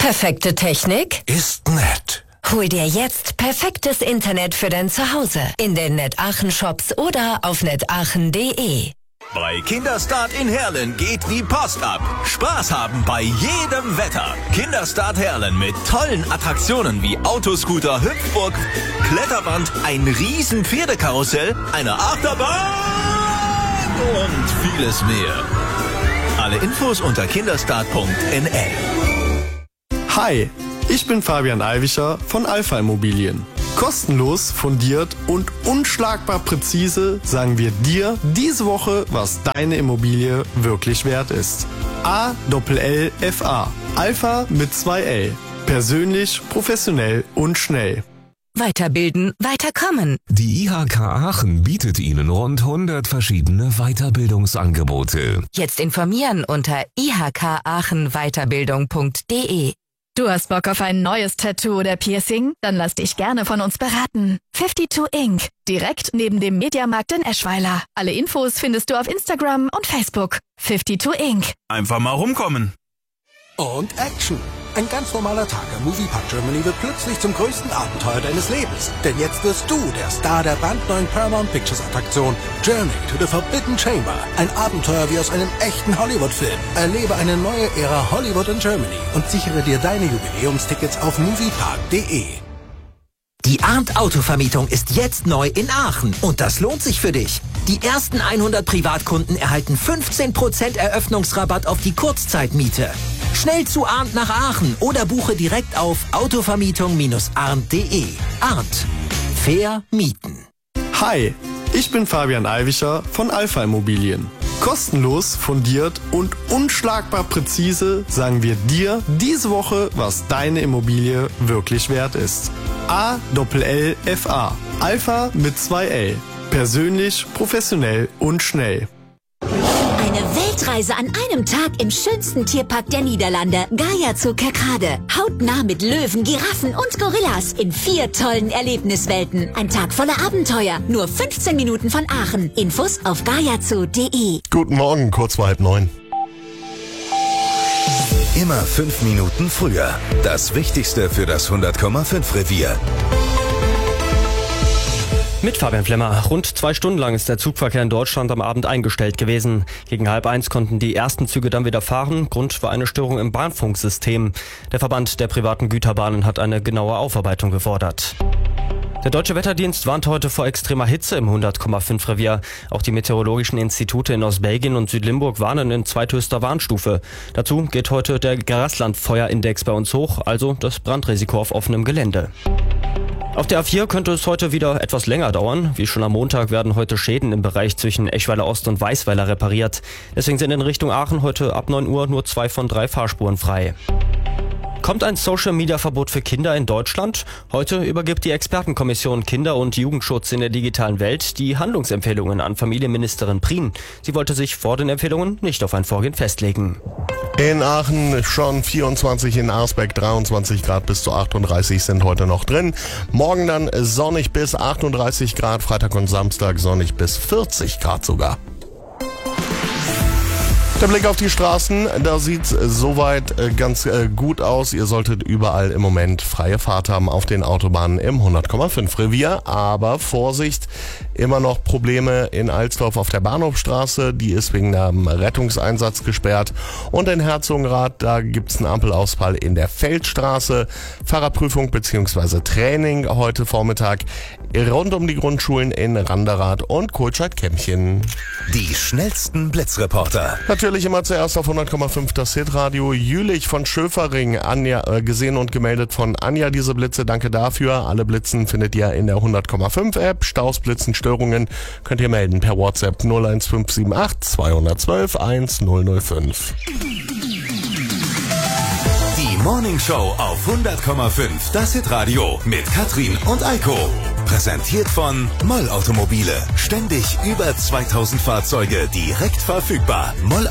Perfekte Technik ist nett. Hol dir jetzt perfektes Internet für dein Zuhause in den NetAachen Shops oder auf netachen.de. Bei Kinderstart in Herlen geht die Post ab. Spaß haben bei jedem Wetter. Kinderstart Herlen mit tollen Attraktionen wie Autoscooter, Hüpfburg, Kletterband, ein riesen Pferdekarussell, eine Achterbahn und vieles mehr. Alle Infos unter kinderstart.nl. Hi, ich bin Fabian Alwischer von Alpha Immobilien. Kostenlos, fundiert und unschlagbar präzise sagen wir dir diese Woche, was deine Immobilie wirklich wert ist. ALLFA. Alpha mit 2 L. Persönlich, professionell und schnell. Weiterbilden, weiterkommen. Die IHK Aachen bietet Ihnen rund 100 verschiedene Weiterbildungsangebote. Jetzt informieren unter ihkaachenweiterbildung.de. Du hast Bock auf ein neues Tattoo oder Piercing? Dann lass dich gerne von uns beraten. 52 Ink. Direkt neben dem Mediamarkt in Eschweiler. Alle Infos findest du auf Instagram und Facebook. 52 Ink. Einfach mal rumkommen. Und Action. Ein ganz normaler Tag im Moviepark Germany wird plötzlich zum größten Abenteuer deines Lebens. Denn jetzt wirst du der Star der brandneuen Paramount Pictures Attraktion Journey to the Forbidden Chamber. Ein Abenteuer wie aus einem echten Hollywood-Film. Erlebe eine neue Ära Hollywood in Germany und sichere dir deine Jubiläumstickets auf moviepark.de. Die Arndt Autovermietung ist jetzt neu in Aachen und das lohnt sich für dich. Die ersten 100 Privatkunden erhalten 15% Eröffnungsrabatt auf die Kurzzeitmiete. Schnell zu Arndt nach Aachen oder buche direkt auf autovermietung-arndt.de. Arndt. Fair mieten. Hi, ich bin Fabian Alwischer von Alpha Immobilien. Kostenlos, fundiert und unschlagbar präzise sagen wir dir diese Woche, was deine Immobilie wirklich wert ist. ALLFA. Alpha mit 2 L. Persönlich, professionell und schnell. Eine Weltreise an einem Tag im schönsten Tierpark der Niederlande, Gaia Zoo Kerkrade. Hautnah mit Löwen, Giraffen und Gorillas in 4 tollen Erlebniswelten. Ein Tag voller Abenteuer, nur 15 Minuten von Aachen. Infos auf gaiazoo.de. Guten Morgen, kurz vor 8:30. Immer 5 Minuten früher. Das Wichtigste für das 100,5 Revier. Mit Fabian Flemmer. Rund 2 Stunden lang ist der Zugverkehr in Deutschland am Abend eingestellt gewesen. Gegen 12:30 konnten die ersten Züge dann wieder fahren. Grund war eine Störung im Bahnfunksystem. Der Verband der privaten Güterbahnen hat eine genaue Aufarbeitung gefordert. Der Deutsche Wetterdienst warnt heute vor extremer Hitze im 100,5 Revier. Auch die meteorologischen Institute in Ostbelgien und Südlimburg warnen in zweithöchster Warnstufe. Dazu geht heute der Graslandfeuerindex bei uns hoch, also das Brandrisiko auf offenem Gelände. Auf der A4 könnte es heute wieder etwas länger dauern. Wie schon am Montag werden heute Schäden im Bereich zwischen Eschweiler Ost und Weißweiler repariert. Deswegen sind in Richtung Aachen heute ab 9 Uhr nur 2 von 3 Fahrspuren frei. Kommt ein Social-Media-Verbot für Kinder in Deutschland? Heute übergibt die Expertenkommission Kinder- und Jugendschutz in der digitalen Welt die Handlungsempfehlungen an Familienministerin Prien. Sie wollte sich vor den Empfehlungen nicht auf ein Vorgehen festlegen. In Aachen schon 24, in Arsbeck 23 Grad bis zu 38 sind heute noch drin. Morgen dann sonnig bis 38 Grad, Freitag und Samstag sonnig bis 40 Grad sogar. Der Blick auf die Straßen, da sieht's soweit ganz gut aus. Ihr solltet überall im Moment freie Fahrt haben auf den Autobahnen im 100,5 Revier. Aber Vorsicht, immer noch Probleme in Alsdorf auf der Bahnhofstraße. Die ist wegen einem Rettungseinsatz gesperrt. Und in Herzogenrath, da gibt's einen Ampelausfall in der Feldstraße. Fahrradprüfung bzw. Training heute Vormittag rund um die Grundschulen in Randerath und Kohlscheid-Kämmchen. Die schnellsten Blitzreporter. Natürlich immer zuerst auf 100,5 das Hitradio. Jülich von Schöfering, Anja, gesehen und gemeldet von Anja, diese Blitze. Danke dafür. Alle Blitzen findet ihr in der 100,5 App. Staus, Blitzen, Störungen könnt ihr melden per WhatsApp 01578 212 1005. Die Morning Show auf 100,5 das Hitradio mit Katrin und Eiko. Präsentiert von Moll Automobile. Ständig über 2000 Fahrzeuge direkt verfügbar. Moll